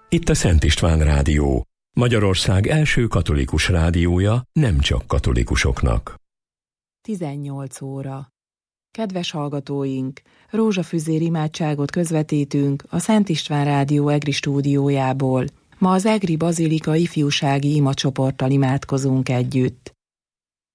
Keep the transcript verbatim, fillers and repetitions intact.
Itt a Szent István Rádió, Magyarország első katolikus rádiója nem csak katolikusoknak. tizennyolc óra. Kedves hallgatóink, rózsafüzér imádságot közvetítünk a Szent István Rádió egri stúdiójából. Ma az egri bazilika ifjúsági imacsoporttal imádkozunk együtt.